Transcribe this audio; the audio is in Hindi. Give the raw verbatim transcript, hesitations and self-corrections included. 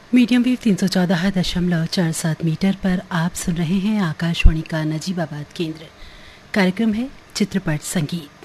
मीडियम वेव तीन सौ चौदह दशमलव चार सात मीटर पर आप सुन रहे हैं आकाशवाणी का नजीबाबाद केंद्र। कार्यक्रम है चित्रपट संगीत।